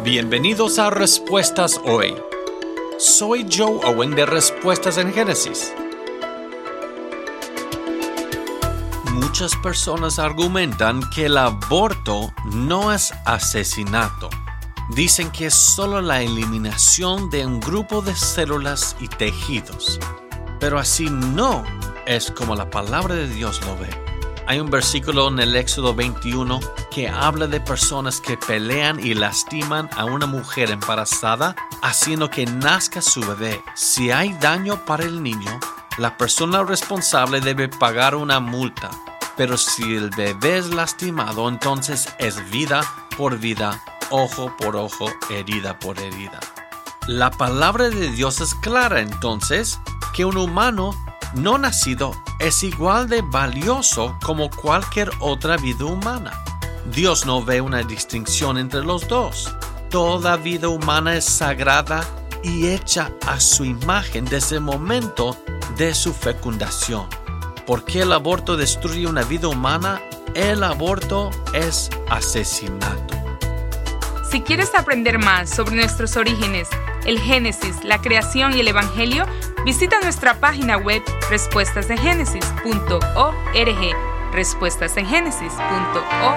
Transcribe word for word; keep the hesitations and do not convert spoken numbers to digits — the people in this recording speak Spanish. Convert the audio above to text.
Bienvenidos a Respuestas Hoy. Soy Joe Owen de Respuestas en Génesis. Muchas personas argumentan que el aborto no es asesinato. Dicen que es solo la eliminación de un grupo de células y tejidos. Pero así no es como la palabra de Dios lo ve. Hay un versículo en el Éxodo veintiuno que habla de personas que pelean y lastiman a una mujer embarazada, haciendo que nazca su bebé. Si hay daño para el niño, la persona responsable debe pagar una multa. Pero si el bebé es lastimado, entonces es vida por vida, ojo por ojo, herida por herida. La palabra de Dios es clara entonces que un humano no nacido es igual de valioso como cualquier otra vida humana. Dios no ve una distinción entre los dos. Toda vida humana es sagrada y hecha a su imagen desde el momento de su fecundación. ¿Por qué el aborto destruye una vida humana? El aborto es asesinato. Si quieres aprender más sobre nuestros orígenes, el Génesis, la creación y el Evangelio, visita nuestra página web respuestas en génesis punto org, respuestas en génesis punto org.